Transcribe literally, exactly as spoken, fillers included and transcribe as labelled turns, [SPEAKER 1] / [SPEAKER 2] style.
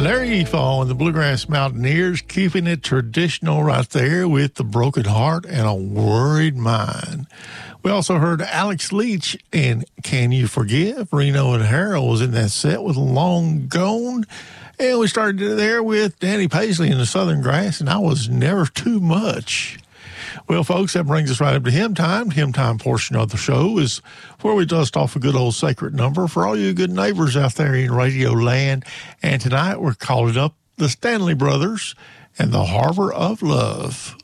[SPEAKER 1] Larry Fall and the Bluegrass Mountaineers, keeping it traditional right there with The Broken Heart and A Worried Mind. We also heard Alex Leach and Can You Forgive? Reno and Harold was in that set with Long Gone. And we started there with Danny Paisley and the Southern Grass, and I Was Never Too Much. Well, folks, that brings us right up to hymn time. Hymn time portion of the show is where we dust off a good old sacred number for all you good neighbors out there in Radio Land. And tonight we're calling up the Stanley Brothers and the Harbor of Love.